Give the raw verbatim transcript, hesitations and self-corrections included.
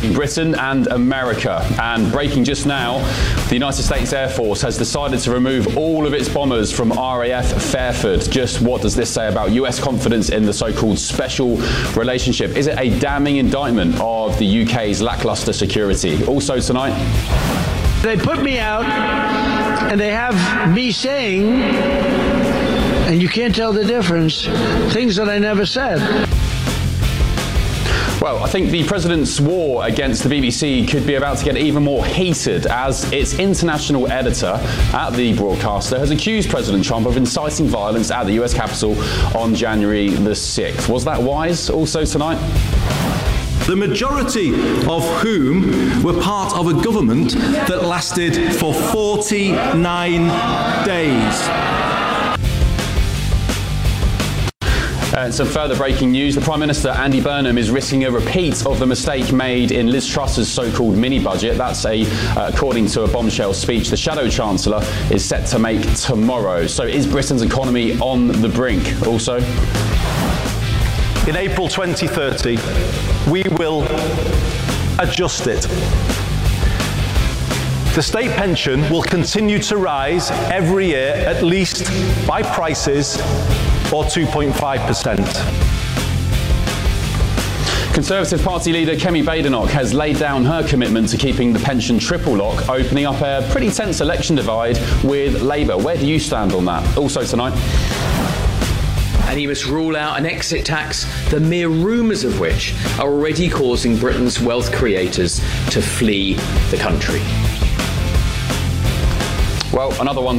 Britain and America. And breaking just now, the United States Air Force has decided to remove all of its bombers from R A F Fairford. Just what does this say about U S confidence in the so-called special relationship? Is it a damning indictment of the U K's lackluster security? Also tonight, they put me out and they have me saying, and you can't tell the difference, things that I never said. Well, I think the president's war against the B B C could be about to get even more heated, as its international editor at the broadcaster has accused President Trump of inciting violence at the U S Capitol on January the sixth. Was that wise? Also tonight, the majority of whom were part of a government that lasted for forty-nine days. Uh, some further breaking news. The Prime Minister, Andy Burnham, is risking a repeat of the mistake made in Liz Truss's so-called mini-budget. That's a, uh, according to a bombshell speech the Shadow Chancellor is set to make tomorrow. So is Britain's economy on the brink? Also, in April twenty thirty, we will adjust it. The state pension will continue to rise every year, at least by prices, or two point five percent. Conservative Party leader Kemi Badenoch has laid down her commitment to keeping the pension triple lock, opening up a pretty tense election divide with Labour. Where do you stand on that? Also tonight, and he must rule out an exit tax, the mere rumours of which are already causing Britain's wealth creators to flee the country. Well, another one